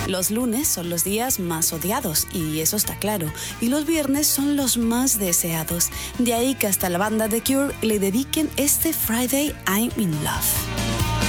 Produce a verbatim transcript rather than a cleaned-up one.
Los lunes son los días más odiados, y eso está claro, y los viernes son los más deseados. De ahí que hasta la banda The Cure le dediquen este Friday I'm in Love.